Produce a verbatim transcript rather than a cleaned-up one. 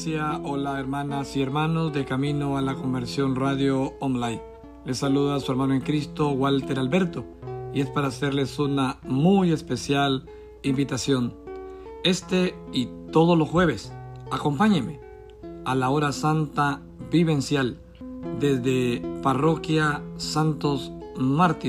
iglesia, hola hermanas y hermanos de Camino a la Conversión Radio Online. Les saluda a su hermano en Cristo, Walter Alberto, y es para hacerles una muy especial invitación. Este y todos los jueves, acompáñenme a la hora santa vivencial desde Parroquia Santos Mártires